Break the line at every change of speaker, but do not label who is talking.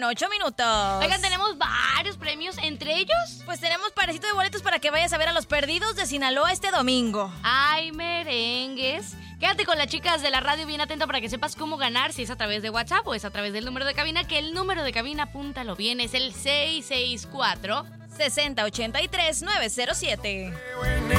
8 minutos.
Oigan, tenemos varios premios, entre ellos...
Pues tenemos parecito de boletos para que vayas a ver a los Perdidos de Sinaloa este domingo.
¡Ay, merengues! Quédate con las chicas de la radio bien atento para que sepas cómo ganar, si es a través de WhatsApp o es a través del número de cabina, que el número de cabina, apúntalo bien, es el 664
6083 907.